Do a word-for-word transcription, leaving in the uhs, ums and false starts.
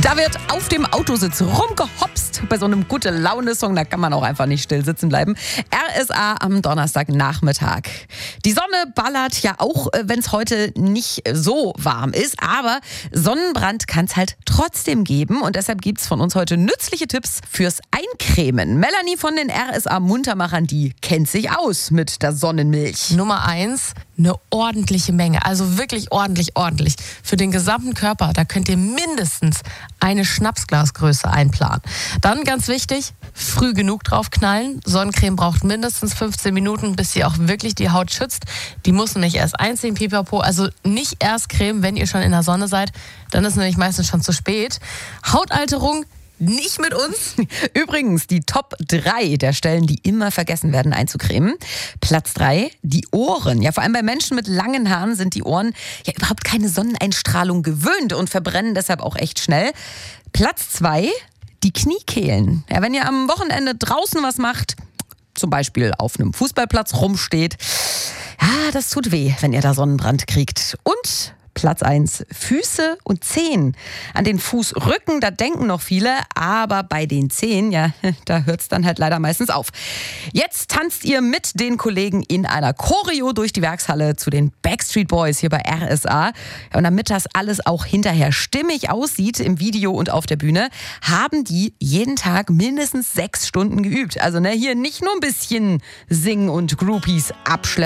Da wird auf dem Autositz rumgehopst. Bei so einem Gute-Laune-Song, da kann man auch einfach nicht still sitzen bleiben. R S A am Donnerstagnachmittag. Die Sonne ballert ja auch, wenn es heute nicht so warm ist. Aber Sonnenbrand kann es halt trotzdem geben. Und deshalb gibt es von uns heute nützliche Tipps fürs Eincremen. Melanie von den R S A-Muntermachern, die kennt sich aus mit der Sonnenmilch. Nummer eins, eine ordentliche Menge. Also wirklich ordentlich, ordentlich. Für den gesamten Körper, da könnt ihr mindestens eine Schnapsglasgröße einplanen. Dann ganz wichtig, früh genug draufknallen. Sonnencreme braucht mindestens fünfzehn Minuten, bis sie auch wirklich die Haut schützt. Die muss nämlich erst einziehen, pipapo. Also nicht erst cremen, wenn ihr schon in der Sonne seid. Dann ist nämlich meistens schon zu spät. Hautalterung nicht mit uns. Übrigens, die Top drei der Stellen, die immer vergessen werden einzucremen. Platz drei, die Ohren. Ja, vor allem bei Menschen mit langen Haaren sind die Ohren ja überhaupt keine Sonneneinstrahlung gewöhnt und verbrennen deshalb auch echt schnell. Platz zwei, die Kniekehlen. Ja, wenn ihr am Wochenende draußen was macht, zum Beispiel auf einem Fußballplatz rumsteht, ja, das tut weh, wenn ihr da Sonnenbrand kriegt. Und Platz eins, Füße und Zehen. An den Fußrücken, da denken noch viele, aber bei den Zehen, ja, da hört es dann halt leider meistens auf. Jetzt tanzt ihr mit den Kollegen in einer Choreo durch die Werkshalle zu den Backstreet Boys hier bei R S A. Ja, und damit das alles auch hinterher stimmig aussieht im Video und auf der Bühne, haben die jeden Tag mindestens sechs Stunden geübt. Also ne, hier nicht nur ein bisschen singen und Groupies abschleppen.